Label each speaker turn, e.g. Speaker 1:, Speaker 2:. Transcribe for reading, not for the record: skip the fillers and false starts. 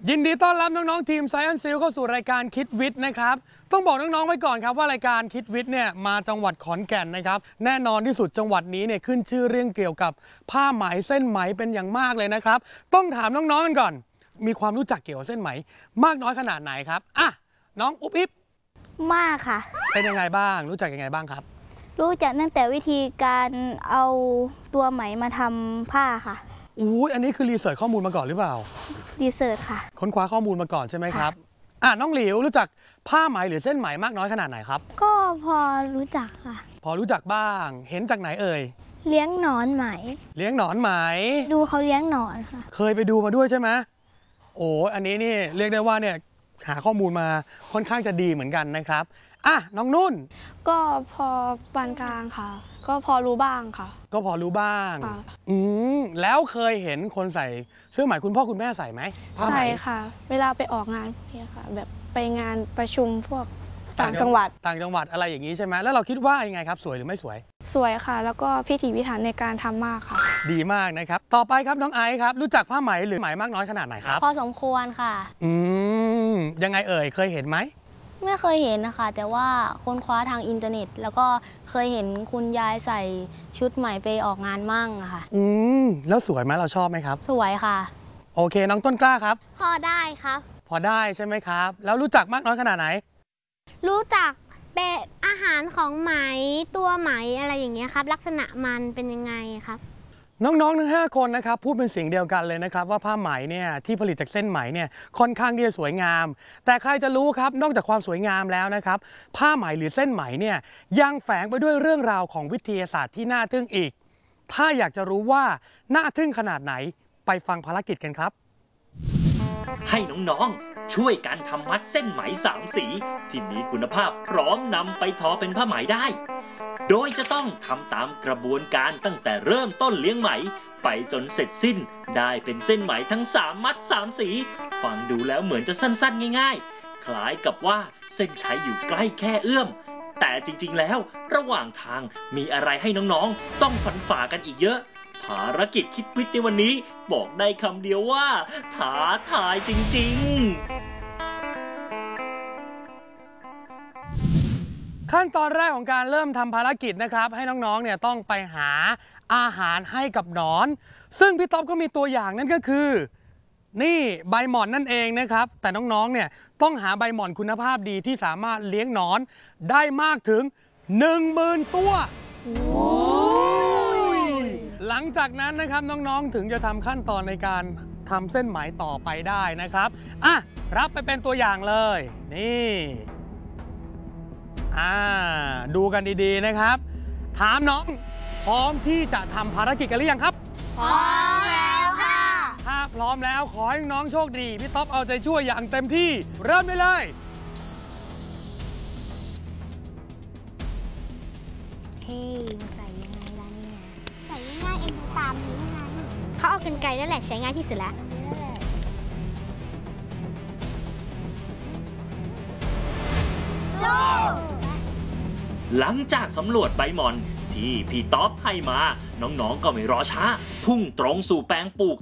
Speaker 1: ยินดีต้อนรับน้องๆทีม Science Seal เข้าสู่รายการคิดวิทย์นะครับต้องบอกน้องๆไว้ก่อนครับว่ารายการคิดวิทย์เนี่ยมาจังหวัดขอนแก่นนะครับแน่นอนที่สุดจังหวัดนี้เนี่ยขึ้นชื่อเรื่องเกี่ยวกับผ้าไหมเส้นไหมเป็นอย่างมากเลยนะครับต้องถามน้องๆกันก่อนมีความรู้จักเกี่ยวกับเส้นไหมมากน้อยขนาดไหนครับอ่ะน้องอุ๊บอิ๊บ
Speaker 2: มากค่ะ
Speaker 1: เป็นยังไงบ้างรู้จักยังไงบ้างครับ
Speaker 2: รู้จักตั้งแต่วิธีการเอาตัวไหมมาทำผ้าค่ะ
Speaker 1: อันนี้คือรีเสิร์ชข้อมูลมาก่อนหรือเปล่า
Speaker 2: รีเสิร์ชค่ะ
Speaker 1: ค้นคว้าข้อมูลมาก่อนใช่ไหมครับน้องหลิวรู้จักผ้าไหมหรือเส้นไหมมากน้อยขนาดไหนครับ
Speaker 2: ก็พอรู้จักค่ะ
Speaker 1: พอรู้จักบ้างเห็นจากไหนเอ่ย
Speaker 2: เลี้ยงหนอนไหม
Speaker 1: เลี้ยงหนอนไหม
Speaker 2: ดูเขาเลี้ยงหนอนค่ะ
Speaker 1: เคยไปดูมาด้วยใช่ไหมอันนี้นี่เรียกได้ว่าเนี่ยหาข้อมูลมาค่อนข้างจะดีเหมือนกันนะครับน้องนุ่น
Speaker 3: ก็พอปานกลางค่ะก็พอรู้บ้างค่ะ
Speaker 1: ก็พอรู้บ้างแล้วเคยเห็นคนใส่เสื้อไหมคุณพ่อคุณแม่ใส่ไหม
Speaker 3: ใส่ค่ะเวลาไปออกงานพวกนี้ค่ะแบบไปงานประชุมพวกต่างจังหวัด
Speaker 1: อะไรอย่างนี้ใช่ไหมแล้วเราคิดว่ายังไงครับสวยหรือไม่สวย
Speaker 3: สวยค่ะแล้วก็พิถีพิถันในการทำมากค่ะ
Speaker 1: ดีมากนะครับต่อไปครับน้องไอซ์ครับรู้จักผ้าไหมหรือไหมมากน้อยขนาดไหนครับ
Speaker 2: พอสมควรค่ะ
Speaker 1: ยังไงเอ่ยเคยเห็นไหม
Speaker 2: ไม่เคยเห็นนะคะแต่ว่าค้นคว้าทางอินเทอร์เน็ตแล้วก็เคยเห็นคุณยายใส่ชุดใหม่ไปออกงานมั่งค่ะ
Speaker 1: แล้วสวยไหมเราชอบไหมครับ
Speaker 2: สวยค่ะ
Speaker 1: โอเคน้องต้นกล้าครับ
Speaker 2: พอได้ครับ
Speaker 1: พอได้ใช่ไหมครับแล้วรู้จักมากน้อยขนาดไหน
Speaker 4: รู้จักเป็นอาหารของไหมตัวไหมอะไรอย่างเงี้ยครับลักษณะมันเป็นยังไงครับ
Speaker 1: น้องๆทั้ง5คนนะครับพูดเป็นเสียงเดียวกันเลยนะครับว่าผ้าไหมเนี่ยที่ผลิตจากเส้นไหมเนี่ยค่อนข้างที่จะสวยงามแต่ใครจะรู้ครับนอกจากความสวยงามแล้วนะครับผ้าไหมหรือเส้นไหมเนี่ยยังแฝงไปด้วยเรื่องราวของวิทยาศาสตร์ที่น่าทึ่งอีกถ้าอยากจะรู้ว่าน่าทึ่งขนาดไหนไปฟังภารกิจกันครับ
Speaker 5: ให้น้องๆช่วยกันทำมัดเส้นไหม3สีที่มีคุณภาพพร้อมนำไปทอเป็นผ้าไหมได้โดยจะต้องทำตามกระบวนการตั้งแต่เริ่มต้นเลี้ยงไหมไปจนเสร็จสิ้นได้เป็นเส้นไหมทั้ง3มัด3สีฟังดูแล้วเหมือนจะสั้นๆง่ายๆคล้ายกับว่าเส้นชัยอยู่ใกล้แค่เอื้อมแต่จริงๆแล้วระหว่างทางมีอะไรให้น้องๆต้องฟันฝ่ากันอีกเยอะภารกิจคิดวิทย์ในวันนี้บอกได้คำเดียวว่าท้าทายจริง
Speaker 1: ๆขั้นตอนแรกของการเริ่มทำภารกิจนะครับให้น้องๆเนี่ยต้องไปหาอาหารให้กับหนอนซึ่งพี่ต๊อบก็มีตัวอย่างนั่นก็คือนี่ใบหม่อนนั่นเองนะครับแต่น้องๆเนี่ยต้องหาใบหม่อนคุณภาพดีที่สามารถเลี้ยงหนอนได้มากถึง 10,000 ตัวหลังจากนั้นนะครับน้องๆถึงจะทำขั้นตอนในการทำเส้นไหมต่อไปได้นะครับรับไปเป็นตัวอย่างเลยนี่ดูกันดีๆนะครับถามน้องพร้อมที่จะทำภารกิจกันหรือยังครับ
Speaker 4: พร้อมแล้วค่ะ
Speaker 1: ถ้าพร้อมแล้วขอให้น้องโชคดีพี่ต๊อบเอาใจช่วยอย่างเต็มที่เริ่มได้เลย
Speaker 4: ใส่ยังไงล่ะเนี่ยใส่ง่ายๆเองตามนี้ไงเขาเอากรรไกรนั่นแหละใช้ง่ายที่สุดแล้ว
Speaker 5: หลังจากสำรวจใบหม่อนที่พี่ต๊อบให้มาน้องๆก็ไม่รอช้าพุ่งตรงสู่แปลงปลูก